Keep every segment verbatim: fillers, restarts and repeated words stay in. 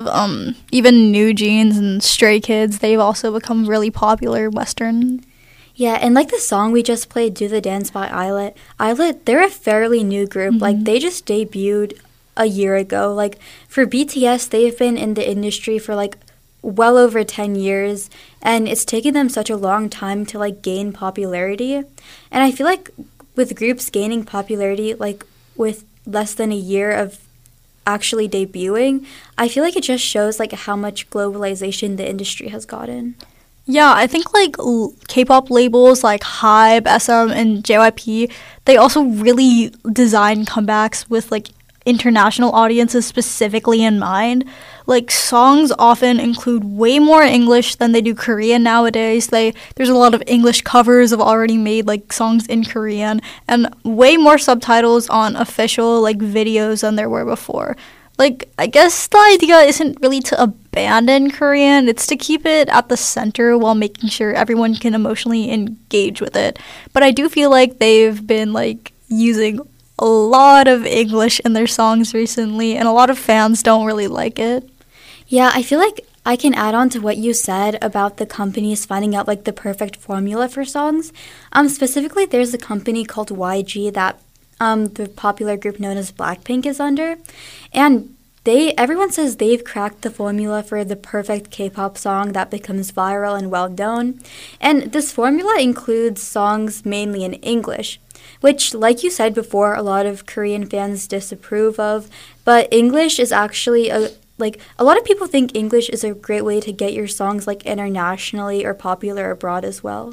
um, even New Jeans and Stray Kids, they've also become really popular Western. Yeah, and like the song we just played, Do the Dance by Islet, Islet, they're a fairly new group. Mm-hmm. Like, they just debuted a year ago. Like, for B T S, they've been in the industry for, like, well over ten years, and it's taken them such a long time to, like, gain popularity. And I feel like with groups gaining popularity, like, with less than a year of actually debuting, I feel like it just shows, like, how much globalization the industry has gotten. Yeah, I think, like, K-pop labels like HYBE, S M, and J Y P, they also really design comebacks with, like, international audiences specifically in mind. Like, songs often include way more English than they do Korean nowadays. They There's a lot of English covers of already made, like, songs in Korean, and way more subtitles on official, like, videos than there were before. Like, I guess the idea isn't really to abandon Korean, it's to keep it at the center while making sure everyone can emotionally engage with it. But I do feel like they've been, like, using a lot of English in their songs recently, and a lot of fans don't really like it. Yeah, I feel like I can add on to what you said about the companies finding out, like, the perfect formula for songs. Um, specifically, there's a company called Y G that um, the popular group known as Blackpink is under. And they everyone says they've cracked the formula for the perfect K-pop song that becomes viral and well-known. And this formula includes songs mainly in English, which, like you said before, a lot of Korean fans disapprove of. But English is actually a Like, a lot of people think English is a great way to get your songs, like, internationally or popular abroad as well.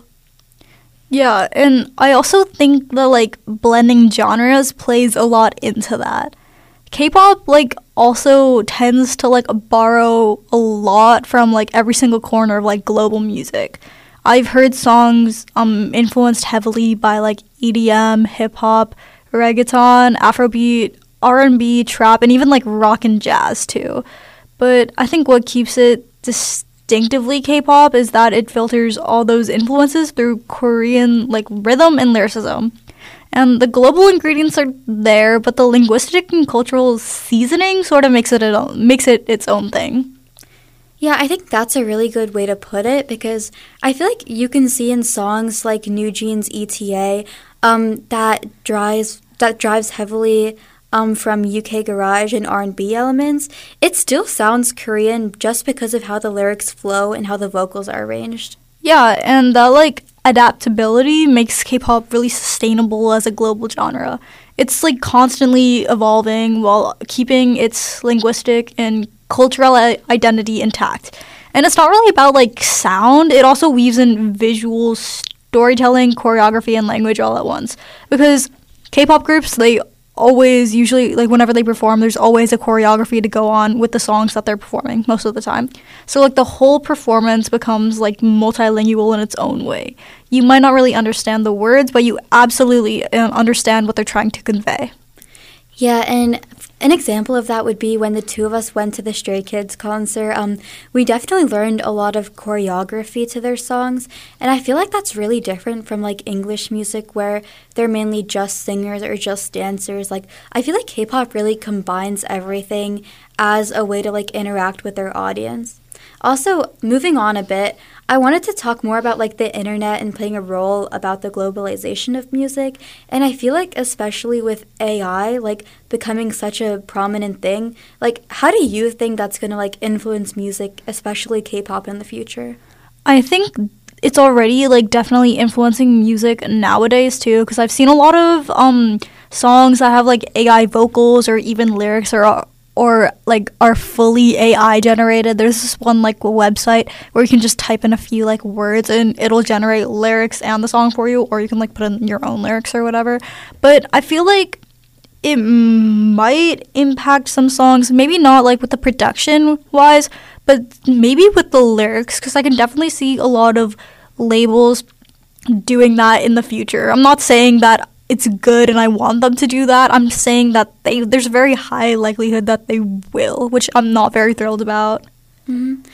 Yeah, and I also think that, like, blending genres plays a lot into that. K-pop, like, also tends to, like, borrow a lot from, like, every single corner of, like, global music. I've heard songs um influenced heavily by, like, E D M, hip-hop, reggaeton, Afrobeat, R and B, trap, and even, like, rock and jazz, too. But I think what keeps it distinctively K-pop is that it filters all those influences through Korean, like, rhythm and lyricism. And the global ingredients are there, but the linguistic and cultural seasoning sort of makes it, it makes it its own thing. Yeah, I think that's a really good way to put it, because I feel like you can see in songs like New Jeans' E T A um, that drives that drives heavily um, from U K garage and R and B elements. It still sounds Korean just because of how the lyrics flow and how the vocals are arranged. Yeah, and that, like, adaptability makes K-pop really sustainable as a global genre. It's, like, constantly evolving while keeping its linguistic and cultural identity intact. And it's not really about, like, sound. It also weaves in visual storytelling, choreography, and language all at once. Because K-pop groups, they always, usually, like, whenever they perform, there's always a choreography to go on with the songs that they're performing most of the time. So, like, the whole performance becomes, like, multilingual in its own way. You might not really understand the words, but you absolutely uh, understand what they're trying to convey. Yeah, and an example of that would be when the two of us went to the Stray Kids concert. Um, we definitely learned a lot of choreography to their songs, and I feel like that's really different from, like, English music where they're mainly just singers or just dancers. Like, I feel like K-pop really combines everything as a way to, like, interact with their audience. Also, moving on a bit, I wanted to talk more about, like, the internet and playing a role about the globalization of music. And I feel like, especially with A I, like, becoming such a prominent thing, like, how do you think that's going to, like, influence music, especially K-pop, in the future? I think it's already, like, definitely influencing music nowadays, too, because I've seen a lot of um songs that have, like, A I vocals or even lyrics or or like are fully A I generated. There's this one, like, website where you can just type in a few, like, words and it'll generate lyrics and the song for you, or you can, like, put in your own lyrics or whatever. But I feel like it might impact some songs, maybe not, like, with the production wise, but maybe with the lyrics, because I can definitely see a lot of labels doing that in the future. I'm not saying that it's good and I want them to do that. I'm saying that they there's a very high likelihood that they will, which I'm not very thrilled about. Mm-hmm.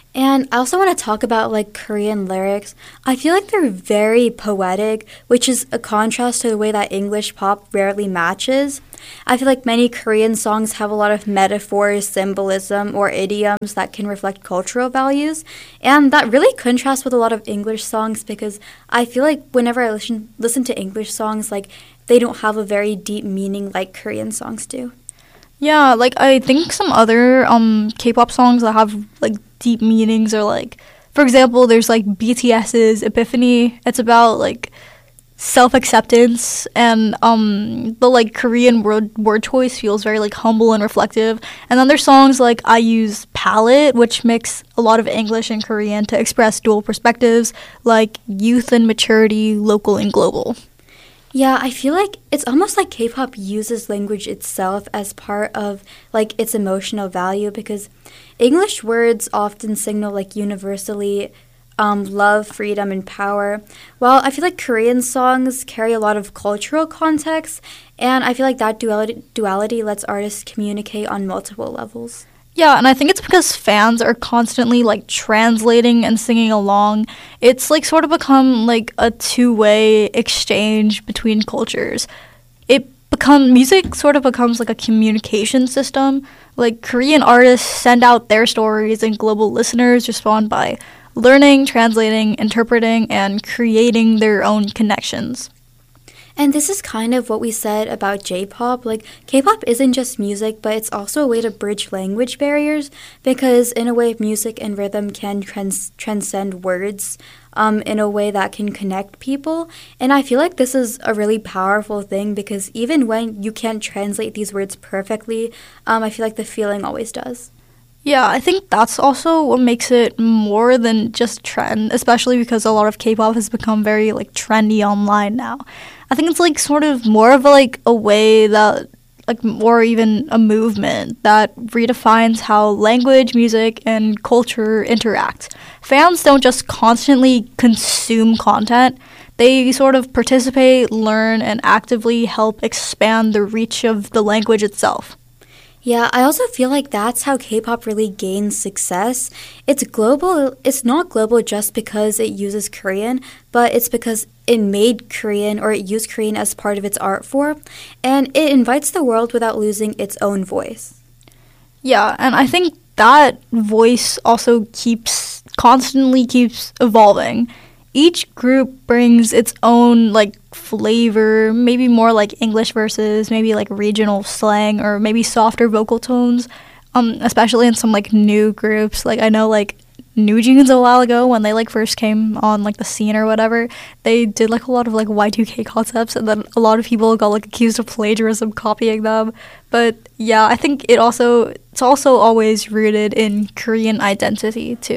And I also want to talk about like Korean lyrics. I feel like they're very poetic, which is a contrast to the way that English pop rarely matches. I feel like many Korean songs have a lot of metaphors, symbolism, or idioms that can reflect cultural values. And that really contrasts with a lot of English songs because I feel like whenever I listen listen to English songs, like they don't have a very deep meaning like Korean songs do. Yeah, like I think some other um K-pop songs that have like deep meanings are like, for example, there's like BTS's Epiphany. It's about like self-acceptance, and um the like Korean word word choice feels very like humble and reflective. And then there's songs like I Use Palette, which mix a lot of English and Korean to express dual perspectives, like youth and maturity, local and global. Yeah, I feel like it's almost like K-pop uses language itself as part of like its emotional value because English words often signal like universally um, love, freedom, and power. While I feel like Korean songs carry a lot of cultural context, and I feel like that duality, duality lets artists communicate on multiple levels. Yeah, and I think it's because fans are constantly like translating and singing along. It's like sort of become like a two-way exchange between cultures. It become music sort of becomes like a communication system. Like Korean artists send out their stories and global listeners respond by learning, translating, interpreting, and creating their own connections. And this is kind of what we said about J-pop. Like, K-pop isn't just music, but it's also a way to bridge language barriers because, in a way, music and rhythm can trans- transcend words um, in a way that can connect people. And I feel like this is a really powerful thing because even when you can't translate these words perfectly, um, I feel like the feeling always does. Yeah, I think that's also what makes it more than just trend, especially because a lot of K-pop has become very like trendy online now. I think it's like sort of more of a, like a way that like or even a movement that redefines how language, music, and culture interact. Fans don't just constantly consume content. They sort of participate, learn, and actively help expand the reach of the language itself. Yeah, I also feel like that's how K-pop really gains success. It's global. It's not global just because it uses Korean, but it's because it made Korean or it used Korean as part of its art form, and it invites the world without losing its own voice. Yeah, and I think that voice also keeps constantly keeps evolving. Each group brings its own like flavor, maybe more like English verses, maybe like regional slang, or maybe softer vocal tones. Um, especially in some like new groups. Like I know like New Jeans a while ago when they like first came on like the scene or whatever, they did like a lot of like Y two K concepts, and then a lot of people got like accused of plagiarism copying them. But yeah, I think it also it's also always rooted in Korean identity too.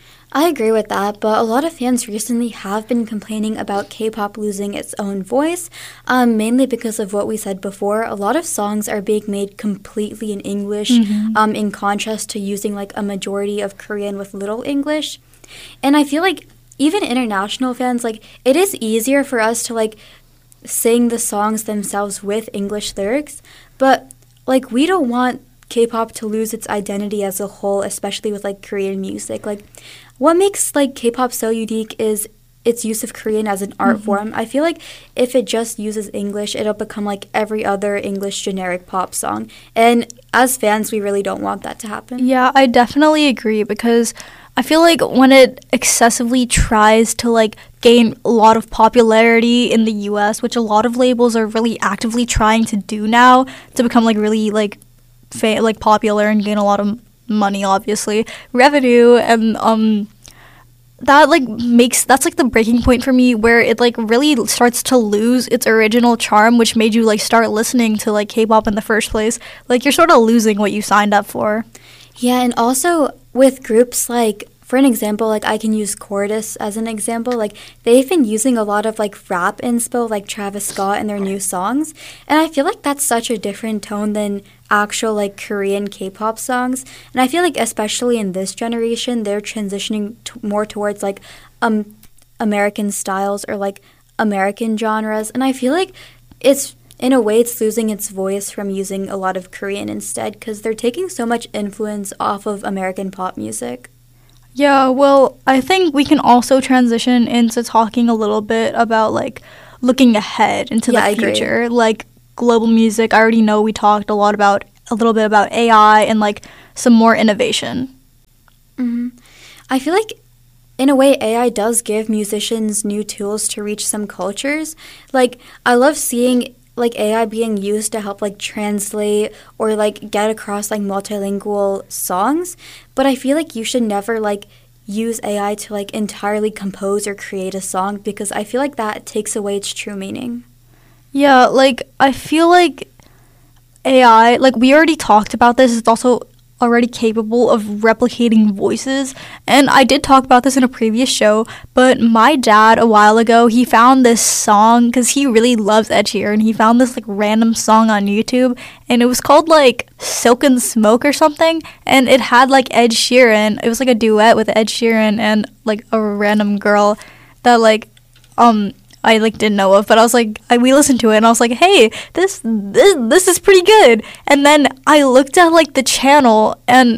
I agree with that, but a lot of fans recently have been complaining about K-pop losing its own voice, um, mainly because of what we said before. A lot of songs are being made completely in English, mm-hmm. um, in contrast to using like a majority of Korean with little English. And I feel like even international fans, like it is easier for us to like sing the songs themselves with English lyrics, but like we don't want K-pop to lose its identity as a whole, especially with like Korean music. Like what makes like K-pop so unique is its use of Korean as an art mm-hmm. form. I feel like if it just uses English, it'll become like every other English generic pop song. And as fans, we really don't want that to happen. Yeah, I definitely agree because I feel like when it excessively tries to like gain a lot of popularity in the U S, which a lot of labels are really actively trying to do now to become like really like fa- like popular and gain a lot of money, obviously, revenue, and um that like makes that's like the breaking point for me where it like really starts to lose its original charm, which made you like start listening to like K-pop in the first place. Like you're sort of losing what you signed up for. Yeah, and also with groups like, for an example, like I can use Cordis as an example. Like they've been using a lot of like rap inspo, like Travis Scott in their new songs, and I feel like that's such a different tone than actual like Korean K-pop songs. And I feel like especially in this generation, they're transitioning t- more towards like um American styles or like American genres, and I feel like it's in a way it's losing its voice from using a lot of Korean instead because they're taking so much influence off of American pop music. Yeah, well, I think we can also transition into talking a little bit about like looking ahead into Yeah, I the agree. future, like global music. I already know we talked a lot about a little bit about A I and like some more innovation. hmm I feel like, in a way, A I does give musicians new tools to reach some cultures. Like, I love seeing like A I being used to help like translate or like get across like multilingual songs. But I feel like you should never like use A I to like entirely compose or create a song because I feel like that takes away its true meaning. Yeah, like I feel like A I, like we already talked about this, it's also already capable of replicating voices. And I did talk about this in a previous show, but my dad a while ago, he found this song because he really loves Ed Sheeran. He found this like random song on YouTube and it was called like Silk and Smoke or something. And it had like Ed Sheeran. It was like a duet with Ed Sheeran and like a random girl that like, um, I like didn't know of, but I was like, I, we listened to it, and I was like, hey, this this this is pretty good. And then I looked at like the channel, and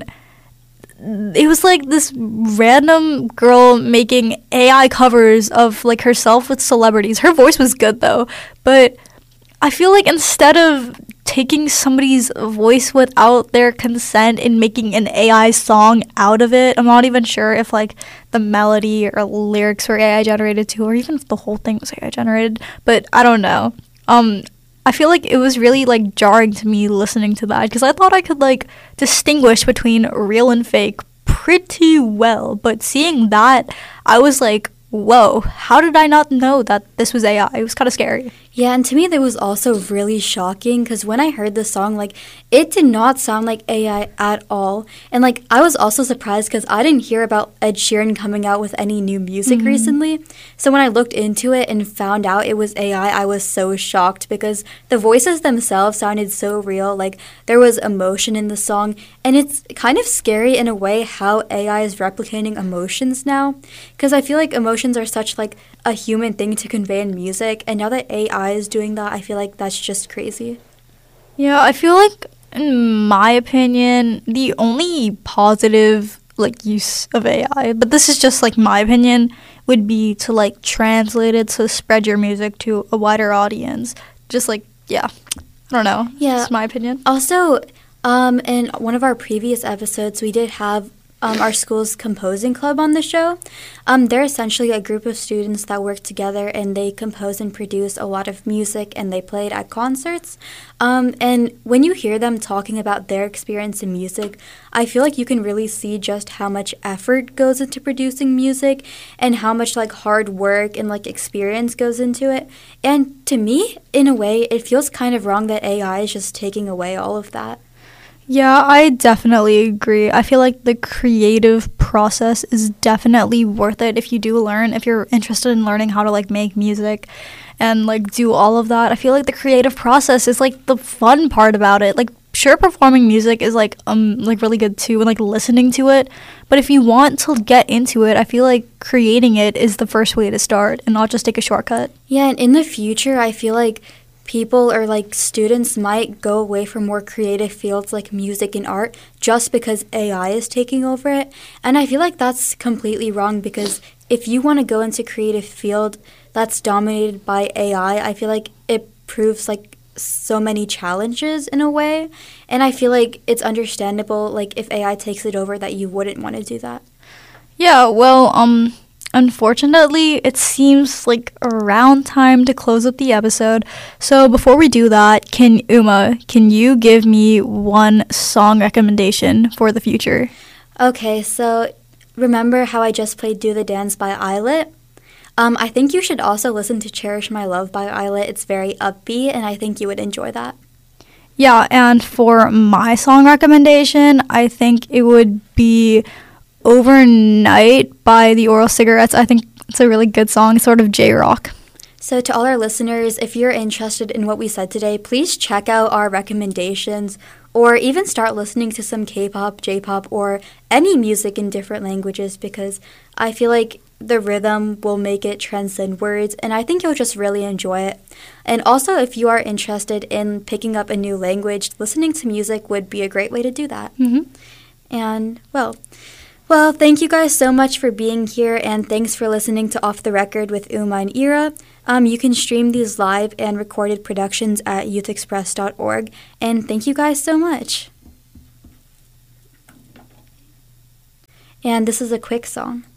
it was like this random girl making A I covers of like herself with celebrities. Her voice was good though, but I feel like instead of taking somebody's voice without their consent and making an A I song out of it, I'm not even sure if like the melody or lyrics were A I generated too, or even if the whole thing was A I generated, but I don't know. Um, I feel like it was really like jarring to me listening to that because I thought I could like distinguish between real and fake pretty well, but seeing that, I was like, whoa, how did I not know that this was A I? It was kind of scary. Yeah, and to me that was also really shocking because when I heard the song, like, it did not sound like A I at all. And, like, I was also surprised because I didn't hear about Ed Sheeran coming out with any new music Mm-hmm. recently. So when I looked into it and found out it was A I, I was so shocked because the voices themselves sounded so real. Like, there was emotion in the song. And it's kind of scary in a way how A I is replicating emotions now. Because I feel like emotions are such, like, a human thing to convey in music, and now that A I is doing that, I feel like that's just crazy. Yeah, I feel like, in my opinion, the only positive like use of A I, but this is just like my opinion, would be to like translate it to spread your music to a wider audience. Just like, yeah, I don't know. Yeah. That's my opinion. Also, um, in one of our previous episodes, we did have um, our school's composing club on the show. Um, they're essentially a group of students that work together and they compose and produce a lot of music and they play it at concerts. Um, and when you hear them talking about their experience in music, I feel like you can really see just how much effort goes into producing music and how much like hard work and like experience goes into it. And to me, in a way, it feels kind of wrong that A I is just taking away all of that. Yeah, I definitely agree. I feel like the creative process is definitely worth it if you do learn, if you're interested in learning how to like make music and like do all of that. I feel like the creative process is like the fun part about it. Like sure, performing music is like um like really good too and like listening to it, but if you want to get into it, I feel like creating it is the first way to start and not just take a shortcut. Yeah, and in the future, I feel like people or like students might go away from more creative fields like music and art just because A I is taking over it. And I feel like that's completely wrong because if you want to go into creative field that's dominated by A I, I feel like it proves like so many challenges in a way. And I feel like it's understandable like if A I takes it over that you wouldn't want to do that. Yeah, well, um unfortunately, it seems like around time to close up the episode. So before we do that, can Uma, can you give me one song recommendation for the future? Okay, so remember how I just played Do the Dance by Islet? Um, I think you should also listen to Cherish My Love by Islet. It's very upbeat, and I think you would enjoy that. Yeah, and for my song recommendation, I think it would be Overnight by the Oral Cigarettes. I think it's a really good song, sort of J-rock. So to all our listeners, if you're interested in what we said today, please check out our recommendations or even start listening to some K-pop, J-pop, or any music in different languages because I feel like the rhythm will make it transcend words, and I think you'll just really enjoy it. And also, if you are interested in picking up a new language, listening to music would be a great way to do that. Mm-hmm. And, well, Well, thank you guys so much for being here, and thanks for listening to Off the Record with Uma and Ira. Um, you can stream these live and recorded productions at youth express dot org, and thank you guys so much. And this is a quick song.